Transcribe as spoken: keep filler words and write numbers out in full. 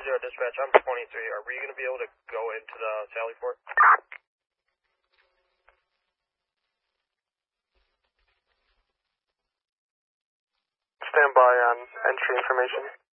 zero dispatch, I'm twenty-three. Are we going to be able to go into the Sally Port? Stand by on entry information.